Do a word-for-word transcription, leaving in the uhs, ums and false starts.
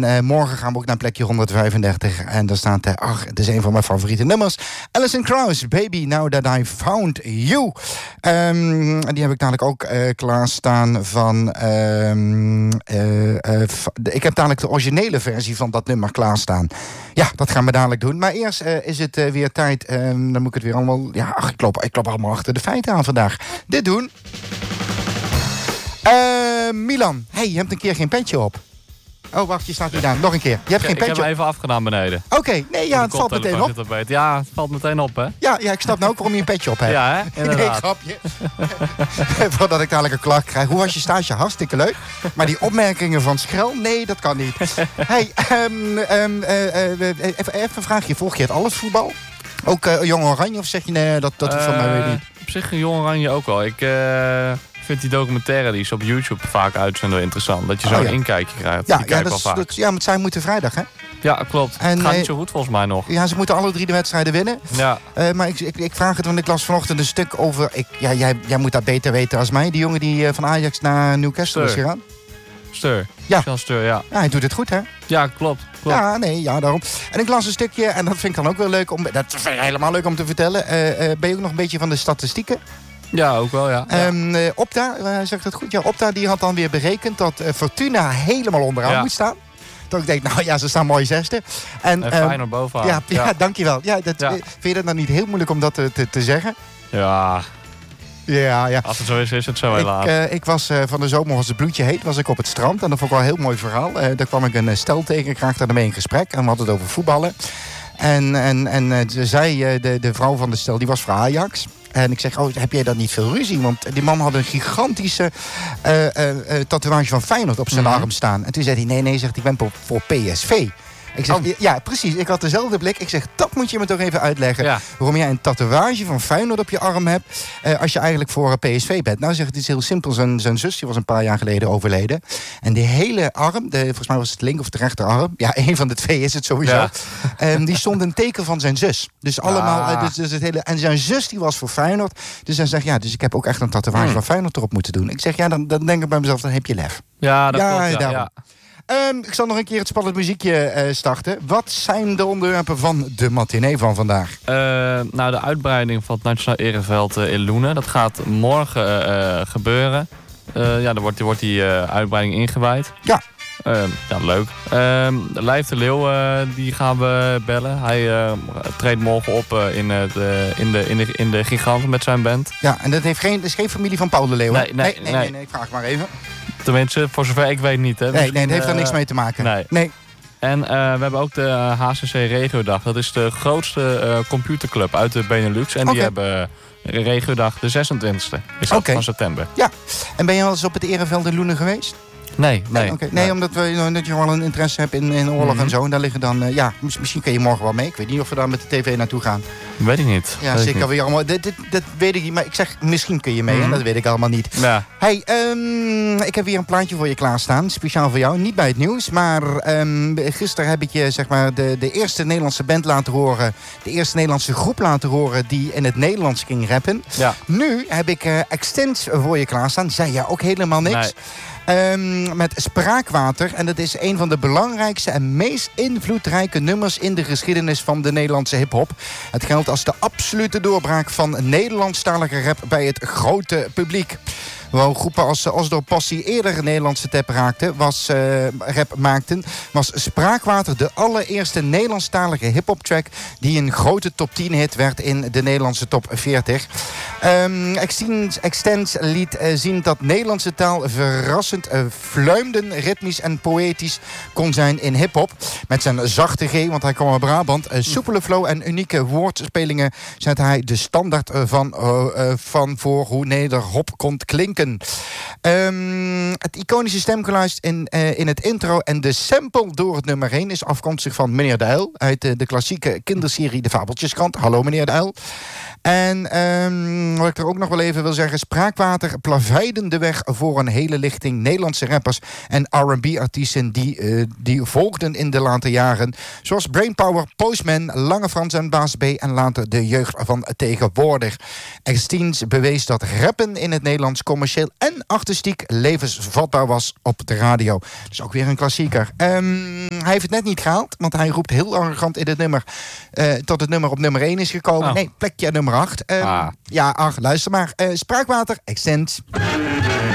En uh, morgen gaan we ook naar plekje honderdvijfendertig. En daar staat, uh, ach, het is een van mijn favoriete nummers. Alison Krauss, Baby Now That I Found You. Um, en die heb ik dadelijk ook uh, klaarstaan van... Um, uh, uh, ik heb dadelijk de originele versie van dat nummer klaarstaan. Ja, dat gaan we dadelijk doen. Maar eerst uh, is het uh, weer tijd... Um, dan moet ik het weer allemaal... Ja, ach, ik loop, ik loop allemaal achter de feiten aan vandaag. Dit doen... Uh, Milan, hey, je hebt een keer geen petje op. Oh, wacht, je staat niet aan. Nog een keer. Je hebt ik, geen petje op. Ik heb hem even afgedaan beneden. Oké, okay, nee, ja, het valt meteen op. Ja, het valt meteen op, hè? Ja, ja, ik snap nou ook waarom je een petje op hebt. Ja, hè? Inderdaad. Nee, grapje. Voordat ik dadelijk een klacht krijg. Hoe was je stage? Hartstikke leuk. Maar die opmerkingen van Schrel, nee, dat kan niet. Hey, um, um, uh, uh, even, even een vraagje. Volg je het alles voetbal? Ook uh, Jong Oranje? Of zeg je nee, dat, dat uh, van mij weet niet? Op zich Jong Oranje ook wel. Ik... Uh... Ik vind die documentaire die ze op YouTube vaak uitzenden wel interessant. Dat je zo'n oh, ja. inkijkje krijgt. Ja, die ja, kijk dat, wel vaak. Dat, ja, maar zij moeten vrijdag, hè? Ja, klopt. En, het gaat niet zo goed volgens mij nog. Ja, ze moeten alle drie de wedstrijden winnen. Ja. Uh, maar ik, ik, ik vraag het, want ik las vanochtend een stuk over... Ik, ja, jij, jij moet dat beter weten als mij. Die jongen die uh, van Ajax naar Newcastle is gegaan. Steur. Ja. Steur, ja. Ja, hij doet het goed, hè? Ja, klopt. klopt. Ja, nee, ja, daarom. En ik las een stukje, en dat vind ik dan ook wel leuk om... Dat vind ik helemaal leuk om te vertellen. Uh, uh, ben je ook nog een beetje van de statistieken? Ja, ook wel, ja. Um, uh, Opta, uh, zegt het goed? Ja, Opta die had dan weer berekend dat uh, Fortuna helemaal onderaan ja. moet staan. Dat ik denk, nou ja, ze staan mooi zesde. En, en Feyenoord um, bovenaan. Ja, ja. ja, dankjewel. Ja, dat, ja. Vind je dat nou niet heel moeilijk om dat te, te, te zeggen? Ja... Ja, ja. Als het zo is, is het zo helaas. Ik, uh, ik was uh, van de zomer, als het bloedje heet, was ik op het strand. En dat vond ik wel een heel mooi verhaal. Uh, daar kwam ik een uh, stel tegen, ik raakte daarmee in gesprek. En we hadden het over voetballen. En, en, en uh, zij, uh, de, de vrouw van de stel, die was voor Ajax. En ik zeg, oh, heb jij dan niet veel ruzie? Want die man had een gigantische uh, uh, uh, tatoeage van Feyenoord op zijn mm-hmm. arm staan. En toen zei hij, nee, nee, zegt, ik ben voor P S V. Ik zeg, oh. ja, precies. Ik had dezelfde blik. Ik zeg, dat moet je me toch even uitleggen. Ja. Waarom jij een tatoeage van Feyenoord op je arm hebt... Uh, als je eigenlijk voor P S V bent. Nou, zeg, het is heel simpel. Zijn, zijn zus die was een paar jaar geleden overleden. En die hele arm, de, volgens mij was het linker of de rechterarm... ja, een van de twee is het sowieso. Ja. Um, die stond een teken van zijn zus. Dus allemaal... Ah. Uh, dus, dus het hele, en zijn zus die was voor Feyenoord. Dus hij zegt, ja, dus ik heb ook echt een tatoeage hmm. van Feyenoord erop moeten doen. Ik zeg, ja, dan, dan denk ik bij mezelf, dan heb je lef. Ja, dat ja, klopt. Ja, ja. Um, ik zal nog een keer het spannend muziekje uh, starten. Wat zijn de onderwerpen van de matinee van vandaag? Uh, nou, de uitbreiding van het Nationaal Ereveld uh, in Loenen. Dat gaat morgen uh, gebeuren. Uh, ja, dan wordt, wordt die uh, uitbreiding ingewijd. Ja. Uh, ja, leuk. Uh, Lijf de Leeuw, uh, die gaan we bellen. Hij uh, treedt morgen op uh, in, uh, de, in, de, in, de, in de Giganten met zijn band. Ja, en dat heeft geen, dat is geen familie van Paul de Leeuw? Nee, nee, nee, nee, nee. nee, nee, ik vraag maar even. Tenminste, voor zover ik weet niet. Hè. Nee, nee, dat heeft er niks mee te maken. Nee. nee. En uh, we hebben ook de H C C Regiodag. Dat is de grootste uh, computerclub uit de Benelux. En okay. die hebben uh, Regiodag de zesentwintigste is dat okay. van september. Ja, en ben je wel eens op het Ereveld in Loenen geweest? Nee, nee. Nee, okay. nee, nee, omdat we, dat je wel een interesse hebt in, in oorlog mm-hmm. en zo. En daar liggen dan, uh, ja, misschien kun je morgen wel mee. Ik weet niet of we daar met de tv naartoe gaan. Weet ik niet. Ja, weet zeker weer allemaal. Dat, dat, dat weet ik niet, maar ik zeg, misschien kun je mee. Mm-hmm. En dat weet ik allemaal niet. Ja. Hey, um, ik heb weer een plaatje voor je klaarstaan. Speciaal voor jou. Niet bij het nieuws, maar um, gisteren heb ik je, zeg maar, de, de eerste Nederlandse band laten horen. De eerste Nederlandse groep laten horen die in het Nederlands ging rappen. Ja. Nu heb ik uh, Extens voor je klaarstaan. Zei jij ook helemaal niks? Nee. Um, met Spraakwater. En dat is een van de belangrijkste en meest invloedrijke nummers in de geschiedenis van de Nederlandse hiphop. Het geldt als de absolute doorbraak van Nederlandstalige rap bij het grote publiek. Waar groepen als Osdorp Passie eerder Nederlandse tap raakten, was, uh, rap maakten, was Spraakwater de allereerste Nederlandstalige hip-hop-track die een grote top tien hit werd in de Nederlandse top veertig. Um, Extens, Extens liet uh, zien dat Nederlandse taal verrassend uh, fluimden, ritmisch en poëtisch kon zijn in hip-hop. Met zijn zachte G, want hij kwam uit Brabant, uh, soepele flow en unieke woordspelingen zet hij de standaard uh, van, uh, uh, van voor hoe nederhop kon klinken. Um, het iconische stemgeluid in, uh, in het intro en de sample door het nummer heen is afkomstig van Meneer de Uil uit uh, de klassieke kinderserie De Fabeltjeskrant. Hallo Meneer de Uil. En um, wat ik er ook nog wel even wil zeggen, Spraakwater plaveiden de weg voor een hele lichting Nederlandse rappers en R en B-artiesten die, uh, die volgden in de later jaren. Zoals Brainpower, Postman, Lange Frans en Baas B en later de jeugd van tegenwoordig. Extens bewees dat rappen in het Nederlands commercieel commercieel en artistiek levensvatbaar was op de radio. Dus ook weer een klassieker. Um, hij heeft het net niet gehaald, want hij roept heel arrogant in het nummer uh, tot het nummer op nummer één is gekomen. Oh. Nee, plekje nummer acht. Um, ah. Ja, ach, luister maar. Uh, Spraakwater, Extend.